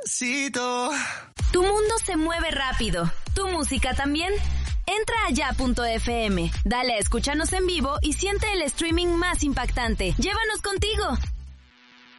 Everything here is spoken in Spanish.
Despacito. Tu mundo se mueve rápido. ¿Tu música también? Entra a ya.fm, dale a escúchanos en vivo y siente el streaming más impactante. ¡Llévanos contigo!